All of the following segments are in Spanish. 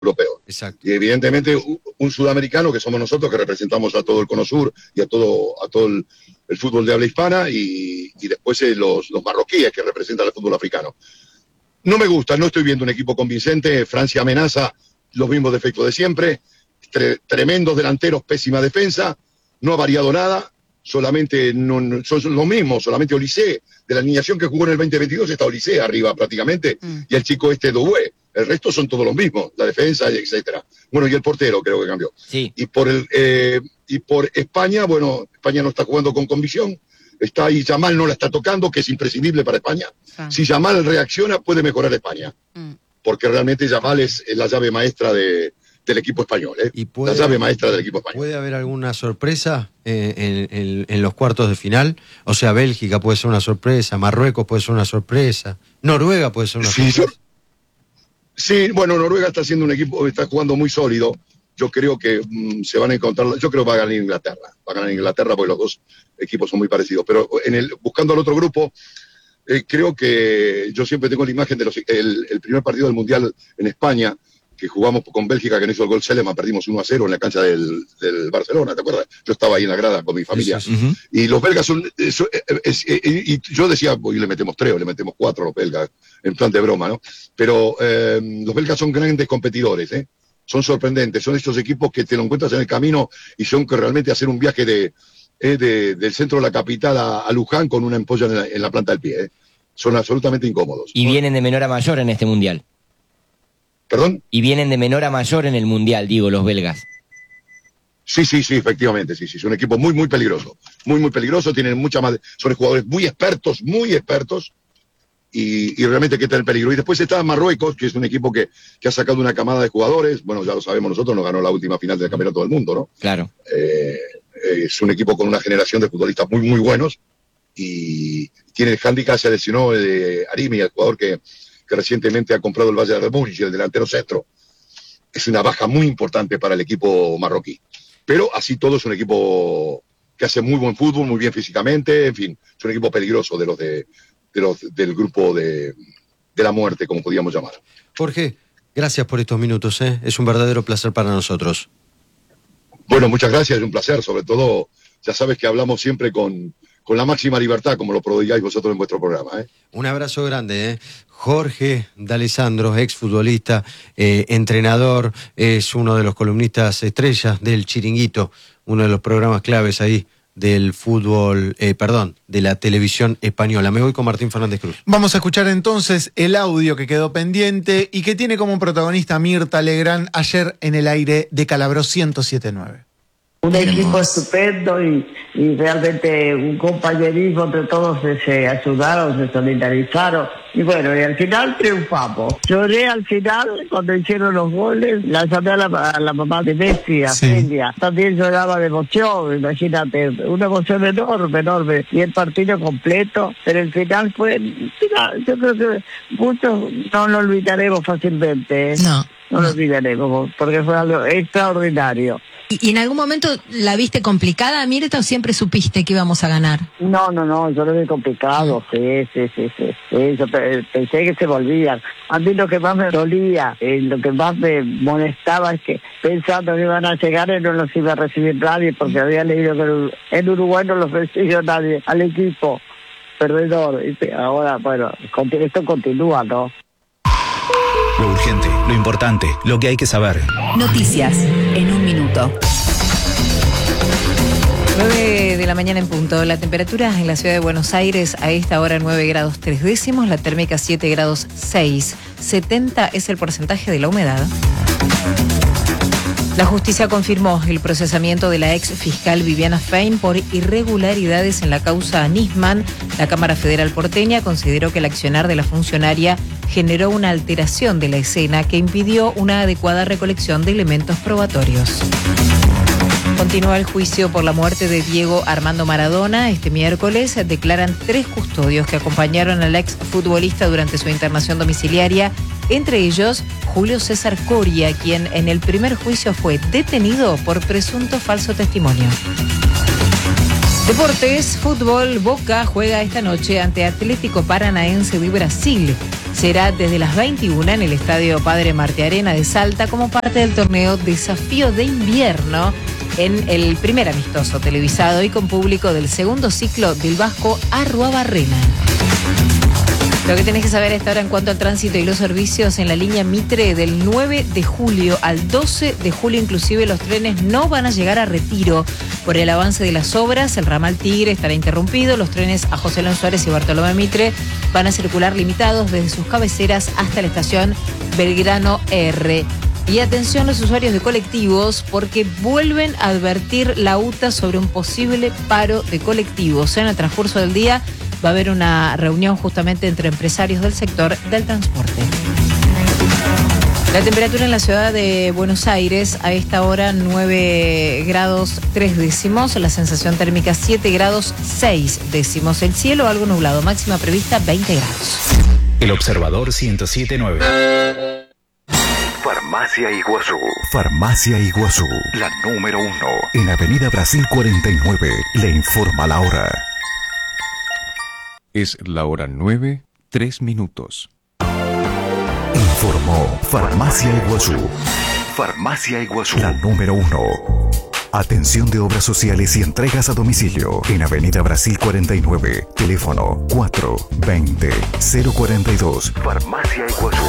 europeo. Exacto. Y evidentemente un sudamericano que somos nosotros, que representamos a todo el Cono Sur y a todo el fútbol de habla hispana, y después los marroquíes que representan el fútbol africano. No me gusta, no estoy viendo un equipo convincente. Francia amenaza los mismos defectos de siempre, tremendos delanteros, pésima defensa, no ha variado nada, solamente son los mismos, solamente Olise, de la alineación que jugó en el 2022 está Olise arriba prácticamente, y el chico Doué. El resto son todos los mismos, la defensa, etcétera. Bueno, y el portero creo que cambió. Sí. Y por España, bueno, España no está jugando con convicción. Está ahí, Yamal no la está tocando, que es imprescindible para España. Si Yamal reacciona, puede mejorar España. Porque realmente Yamal es la llave maestra del equipo español. La llave maestra del equipo español. ¿Puede haber alguna sorpresa en los cuartos de final? O sea, Bélgica puede ser una sorpresa, Marruecos puede ser una sorpresa, Noruega puede ser una sorpresa. Sí, bueno, Noruega está siendo un equipo, está jugando muy sólido. Yo creo que se van a encontrar, yo creo que va a ganar Inglaterra. Va a ganar Inglaterra porque los dos equipos son muy parecidos. Pero buscando al otro grupo, creo que yo siempre tengo la imagen de el primer partido del Mundial en España, que jugamos con Bélgica, que no hizo el gol Seleman, perdimos 1-0 en la cancha del Barcelona, ¿te acuerdas? Yo estaba ahí en la grada con mi familia. Sí. Y los belgas y yo decía, hoy le metemos 3 o le metemos 4 a los belgas, en plan de broma, ¿no? Pero los belgas son grandes competidores, son sorprendentes, son estos equipos que te lo encuentras en el camino y son que realmente hacer un viaje del centro de la capital a Luján con una ampolla en la planta del pie. Son absolutamente incómodos. Y vienen de menor a mayor en este Mundial. ¿Perdón? Y vienen de menor a mayor en el Mundial, digo, los belgas. Sí, efectivamente, sí. Es un equipo muy, muy peligroso. Muy, muy peligroso, tienen son jugadores muy expertos, y realmente que está en peligro. Y después está Marruecos, que es un equipo que ha sacado una camada de jugadores, bueno, ya lo sabemos nosotros, nos ganó la última final del Campeonato del Mundo, ¿no? Claro. Es un equipo con una generación de futbolistas muy, muy buenos, y tiene el hándicap, se lesionó Arimi, el jugador que recientemente ha comprado el Bayern de Múnich, el delantero centro. Es una baja muy importante para el equipo marroquí. Pero así todo es un equipo que hace muy buen fútbol, muy bien físicamente, en fin, es un equipo peligroso de los del grupo de la muerte, como podríamos llamar. Jorge, gracias por estos minutos, es un verdadero placer para nosotros. Bueno, muchas gracias, es un placer, sobre todo, ya sabes que hablamos siempre con la máxima libertad, como lo prodigáis vosotros en vuestro programa. Un abrazo grande, Jorge D'Alessandro, exfutbolista, entrenador, es uno de los columnistas estrellas del Chiringuito, uno de los programas claves ahí del fútbol, de la televisión española. Me voy con Martín Fernández Cruz. Vamos a escuchar entonces el audio que quedó pendiente y que tiene como protagonista Mirta Legrand ayer en el aire de Calabró 107.9. Un equipo estupendo y realmente un compañerismo entre todos, se ayudaron, se solidarizaron y bueno, y al final triunfamos. Lloré al final cuando hicieron los goles, la llamé a la mamá de Messi, a Celia, también lloraba de emoción, imagínate, una emoción enorme, y el partido completo, pero el final fue, yo creo que muchos no lo olvidaremos fácilmente. No lo olvidaremos, porque fue algo extraordinario. ¿Y en algún momento la viste complicada, Mirta, o siempre supiste que íbamos a ganar? No, yo lo vi complicado, sí. Yo pensé que se volvían. A mí lo que más me dolía, lo que más me molestaba es que pensando que iban a llegar y no los iba a recibir nadie, porque había leído que en Uruguay no los recibió nadie al equipo perdedor. Y ahora, bueno, esto continúa, ¿no? Lo urgente, lo importante, lo que hay que saber. Noticias en un minuto. 9 de la mañana en punto. La temperatura en la ciudad de Buenos Aires a esta hora 9 grados 3 décimos, la térmica 7 grados 6. 70 es el porcentaje de la humedad. La justicia confirmó el procesamiento de la ex fiscal Viviana Fein por irregularidades en la causa Nisman. La Cámara Federal porteña consideró que el accionar de la funcionaria generó una alteración de la escena que impidió una adecuada recolección de elementos probatorios. Continúa el juicio por la muerte de Diego Armando Maradona. Este miércoles declaran 3 custodios que acompañaron al ex futbolista durante su internación domiciliaria, entre ellos Julio César Coria, quien en el primer juicio fue detenido por presunto falso testimonio. Deportes, fútbol, Boca juega esta noche ante Atlético Paranaense de Brasil. será desde las 21 en el Estadio Padre Martí Arena de Salta como parte del torneo Desafío de Invierno, en el primer amistoso televisado y con público del segundo ciclo del Vasco Arruabarrena. Lo que tenés que saber a esta hora en cuanto al tránsito y los servicios en la línea Mitre, del 9 de julio al 12 de julio inclusive los trenes no van a llegar a Retiro por el avance de las obras. El ramal Tigre estará interrumpido. Los trenes a José León Suárez y Bartolomé Mitre van a circular limitados desde sus cabeceras hasta la estación Belgrano R. Y atención los usuarios de colectivos, porque vuelven a advertir la UTA sobre un posible paro de colectivos. En el transcurso del día va a haber una reunión justamente entre empresarios del sector del transporte. La temperatura en la ciudad de Buenos Aires a esta hora 9 grados 3 décimos, la sensación térmica 7 grados 6 décimos, el cielo algo nublado, máxima prevista 20 grados. El Observador 107.9. Farmacia Iguazú. Farmacia Iguazú, la número 1. En Avenida Brasil 49, le informa la hora. Es la hora 9, 3 minutos. Informó Farmacia Iguazú. Farmacia Iguazú, la número 1. Atención de obras sociales y entregas a domicilio. En Avenida Brasil 49. Teléfono 420-042. Farmacia Iguazú.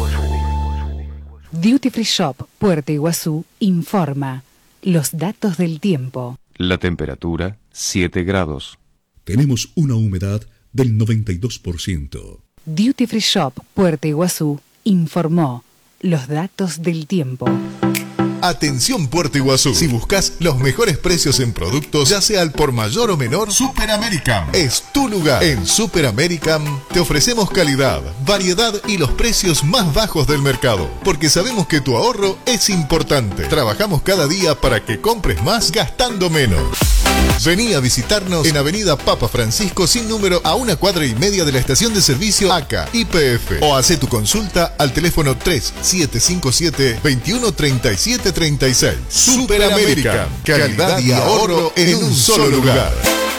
Duty Free Shop Puerto Iguazú informa los datos del tiempo. La temperatura 7 grados. Tenemos una humedad del 92%. Duty Free Shop Puerto Iguazú informó los datos del tiempo. Atención Puerto Iguazú, si buscas los mejores precios en productos, ya sea al por mayor o menor, Super American es tu lugar. En Super American te ofrecemos calidad, variedad y los precios más bajos del mercado, porque sabemos que tu ahorro es importante. Trabajamos cada día para que compres más gastando menos. Vení a visitarnos en Avenida Papa Francisco sin número, a 1,5 cuadras de la estación de servicio ACA YPF, o hace tu consulta al teléfono 3755-213736. Super American, calidad y ahorro en un solo lugar.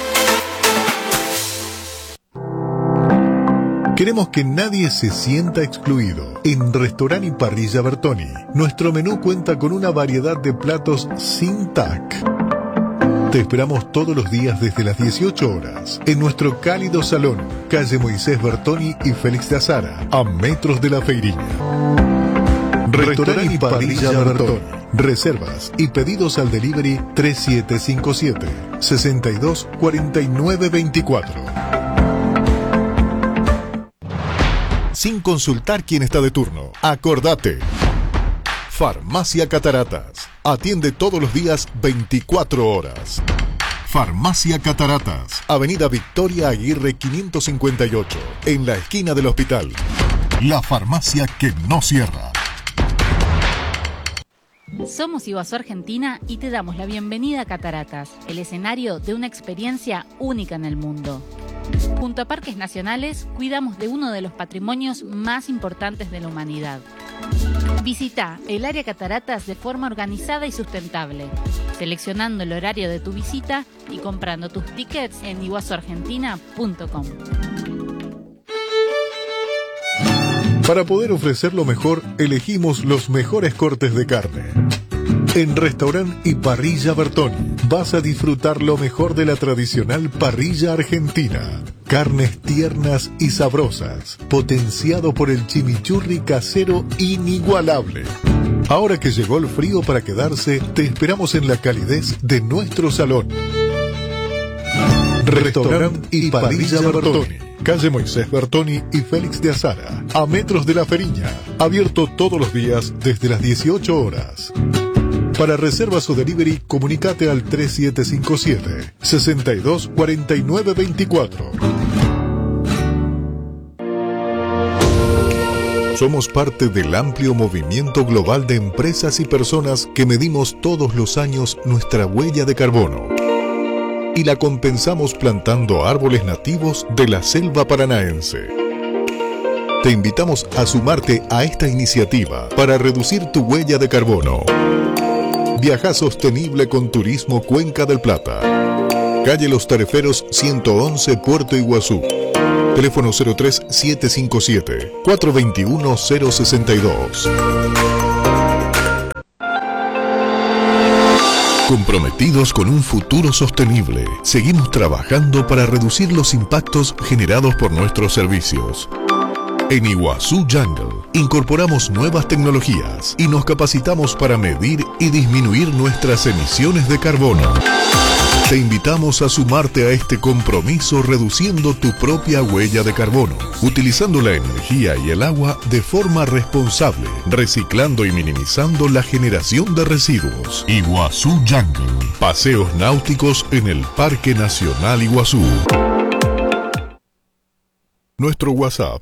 Queremos que nadie se sienta excluido. En Restaurant y Parrilla Bertoni, nuestro menú cuenta con una variedad de platos sin TAC. Te esperamos todos los días desde las 18 horas en nuestro cálido salón, calle Moisés Bertoni y Félix de Azara, a metros de la Feiriña. Restaurant y Parrilla Bertoni. Reservas y pedidos al delivery 3757-624924. Sin consultar quién está de turno. Acordate. Farmacia Cataratas. Atiende todos los días 24 horas. Farmacia Cataratas. Avenida Victoria Aguirre 558. En la esquina del hospital. La farmacia que no cierra. Somos Iguazú Argentina y te damos la bienvenida a Cataratas, el escenario de una experiencia única en el mundo. Junto a Parques Nacionales, cuidamos de uno de los patrimonios más importantes de la humanidad. Visita el área Cataratas de forma organizada y sustentable, seleccionando el horario de tu visita y comprando tus tickets en iguazuargentina.com. Para poder ofrecer lo mejor, elegimos los mejores cortes de carne. En Restaurant y Parrilla Bertoni vas a disfrutar lo mejor de la tradicional parrilla argentina. Carnes tiernas y sabrosas, potenciado por el chimichurri casero inigualable. Ahora que llegó el frío para quedarse, te esperamos en la calidez de nuestro salón. Restaurant y Parrilla Bertoni, calle Moisés Bertoni y Félix de Azara, a metros de la Feiriña. Abierto todos los días desde las 18 horas. Para reservas o delivery, comunicate al 3757-624924. Somos parte del amplio movimiento global de empresas y personas que medimos todos los años nuestra huella de carbono y la compensamos plantando árboles nativos de la selva paranaense. Te invitamos a sumarte a esta iniciativa para reducir tu huella de carbono. Viaja sostenible con Turismo Cuenca del Plata. Calle Los Tareferos 111, Puerto Iguazú. Teléfono 03757-421-062. Comprometidos con un futuro sostenible, seguimos trabajando para reducir los impactos generados por nuestros servicios. En Iguazú Jungle incorporamos nuevas tecnologías y nos capacitamos para medir y disminuir nuestras emisiones de carbono. Te invitamos a sumarte a este compromiso reduciendo tu propia huella de carbono, utilizando la energía y el agua de forma responsable, reciclando y minimizando la generación de residuos. Iguazú Jungle, paseos náuticos en el Parque Nacional Iguazú. Nuestro WhatsApp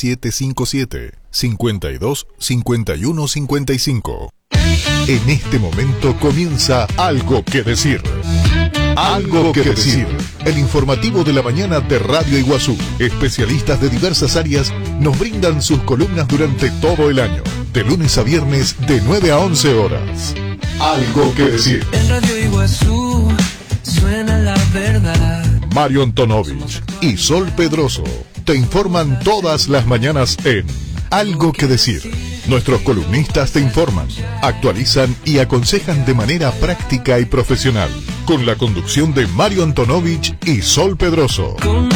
3757-525155. En este momento comienza Algo que Decir. Algo que decir. El informativo de la mañana de Radio Iguazú. Especialistas de diversas áreas nos brindan sus columnas durante todo el año. De lunes a viernes de 9 a 11 horas. Algo que decir. En Radio Iguazú suena la verdad. Mario Antonovich y Sol Pedroso te informan todas las mañanas en Algo que Decir. Nuestros columnistas te informan, actualizan y aconsejan de manera práctica y profesional, con la conducción de Mario Antonovich y Sol Pedroso.